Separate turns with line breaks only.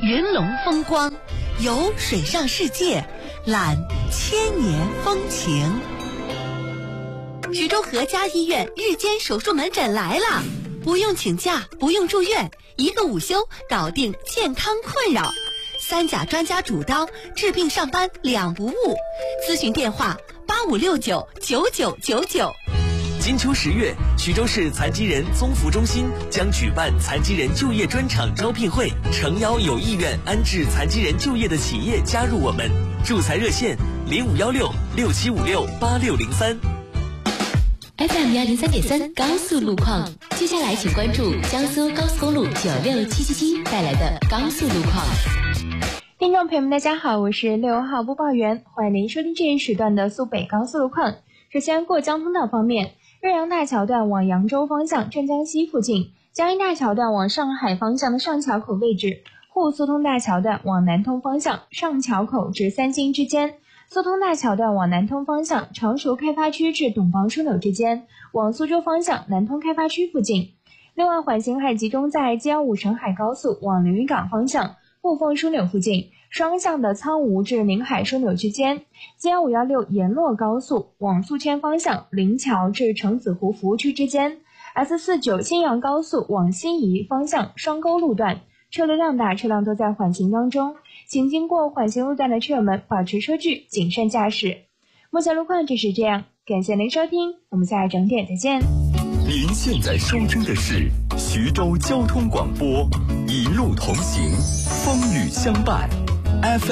云龙风光，游水上世界，览千年风情。徐州何家医院日间手术门诊来了，不用请假，不用住院，一个午休搞定健康困扰。3甲专家主刀，治病上班2不误。咨询电话85699999。
金秋10月，徐州市残疾人综服中心将举办残疾人就业专场招聘会，诚邀有意愿安置残疾人就业的企业加入我们。助才热线051667568603。
FM 103.3高速路况，接下来请关注江苏高速公路96777带来的高速路况。
听众朋友们，大家好，我是6号播报员，欢迎您收听这一时段的苏北高速路况。首先过交通道方面，岳阳大桥段往扬州方向镇江西附近，江阴大桥段往上海方向的上桥口位置，沪苏通大桥段往南通方向上桥口至三星之间，苏通大桥段往南通方向常熟开发区至董房枢纽之间，往苏州方向南通开发区附近。另外缓行还集中在 G15 沈海高速往连云港方向雾峰枢纽附近，双向的苍梧至宁海枢纽之间， G1516 沿洛高速往宿迁方向临桥至城子湖服务区之间， S49 新阳高速往新沂方向双沟路段车流量大，车辆都在缓行当中，请经过缓行路段的车友们保持车距，谨慎驾驶。目前路况就是这样，感谢您收听，我们下整点再见。
您现在收听的是徐州交通广播，一路同行，风雨相伴。